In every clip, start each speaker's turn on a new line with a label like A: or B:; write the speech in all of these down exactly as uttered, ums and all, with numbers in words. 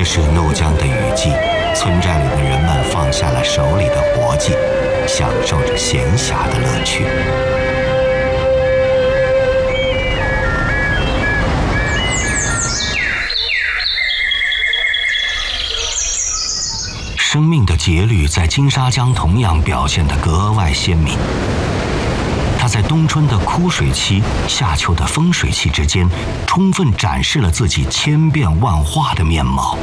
A: 这是怒江的雨季，村寨里的人们放下了手里的活计，享受着闲暇的乐趣。生命的节律在金沙江同样表现得格外鲜明。它在冬春的枯水期、夏秋的丰水期之间，充分展示了自己千变万化的面貌。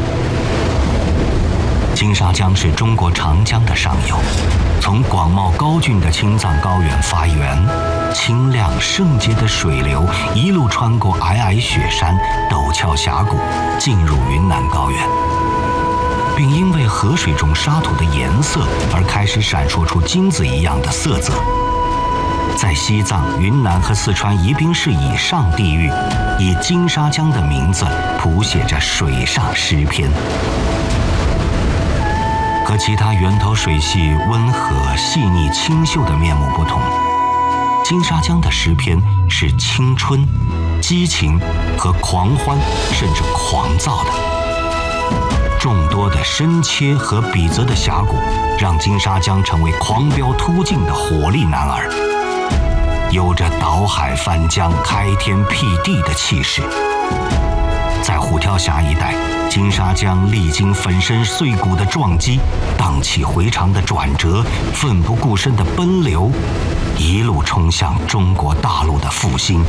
A: 金沙江是中国长江的上游，从广袤高峻的青藏高原发源，清亮圣洁的水流一路穿过皑皑雪山、陡峭峡谷，进入云南高原，并因为河水中沙土的颜色而开始闪烁出金子一样的色泽。在西藏、云南和四川宜宾市以上地域，以金沙江的名字谱写着水上诗篇。和其他源头水系温和、细腻、清秀的面目不同，金沙江的诗篇是青春、激情和狂欢，甚至狂躁的。众多的深切和笔泽的峡谷，让金沙江成为狂飙突进的火力男儿，有着倒海翻江、开天辟地的气势。在虎跳峡一带，金沙江历经粉身碎骨的撞击，荡气回肠的转折，奋不顾身的奔流，一路冲向中国大陆的复兴。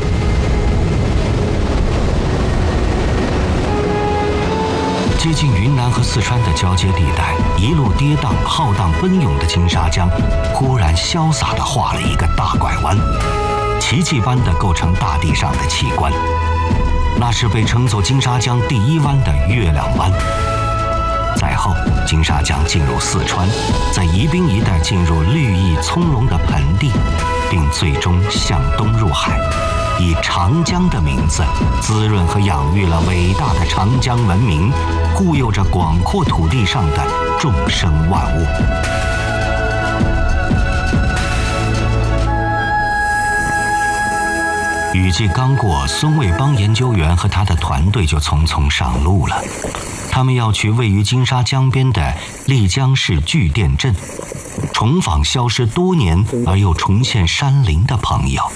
A: 接近云南和四川的交接地带，一路跌宕、浩荡奔涌的金沙江，忽然潇洒地画了一个大拐弯，奇迹般地构成大地上的奇观。那是被称作金沙江第一湾的月亮湾。再后，金沙江进入四川，在宜宾一带进入绿意葱茏的盆地，并最终向东入海，以长江的名字滋润和养育了伟大的长江文明，护佑着广阔土地上的众生万物。雨季刚过，孙卫邦研究员和他的团队就匆匆上路了。他们要去位于金沙江边的丽江市巨店镇，重访消失多年而又重现山林的朋友。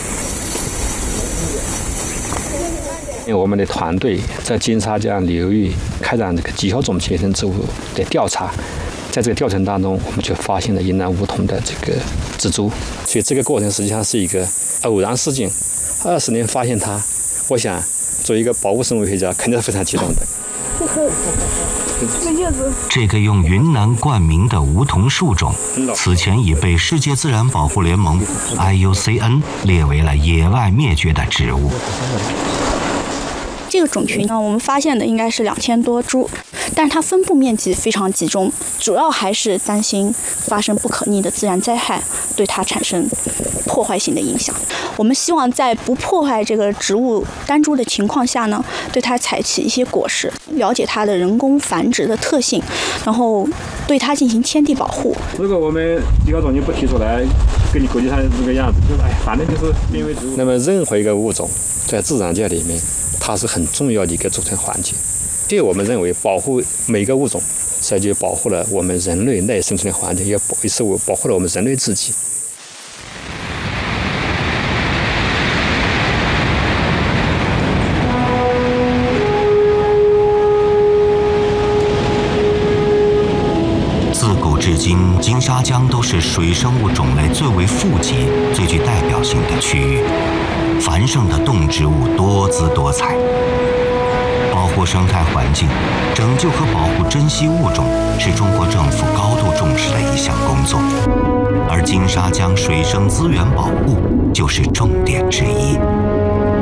B: 我们的团队在金沙江流域开展这个极小种野生植物的调查，在这个调查当中，我们就发现了云南梧桐的这个植株，所以这个过程实际上是一个偶然事件。二十年发现它，我想作为一个保护生物学家，肯定是非常激动的。
A: 这个用云南冠名的梧桐树种，此前已被世界自然保护联盟 I U C N 列为了野外灭绝的植物。
C: 这个种群呢，我们发现的应该是两千多株，但是它分布面积非常集中，主要还是担心发生不可逆的自然灾害对它产生破坏性的影响。我们希望在不破坏这个植物单株的情况下呢，对它采取一些果实，了解它的人工繁殖的特性，然后对它进行迁地保护。
B: 如果我们极小种你不提出来，跟你国际上这个样子，就是哎，反正就是濒危植物。那么任何一个物种在自然界里面，它是很重要的一个组成环节。所以我们认为，保护每个物种，实际保护了我们人类内生存的环境，也保也是我保护了我们人类自己。
A: 自古至今，金沙江都是水生物种类最为富集、最具代表性的区域，繁盛的动植物多姿多彩。保护生态环境、拯救和保护珍稀物种是中国政府高度重视的一项工作，而金沙江水生资源保护就是重点之一。